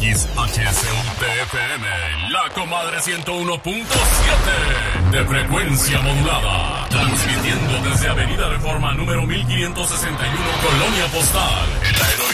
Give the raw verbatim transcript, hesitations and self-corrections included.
X H S U T F M, La Comadre ciento uno punto siete de frecuencia modulada, transmitiendo desde Avenida Reforma número mil quinientos sesenta y uno, Colonia Postal, en la heroína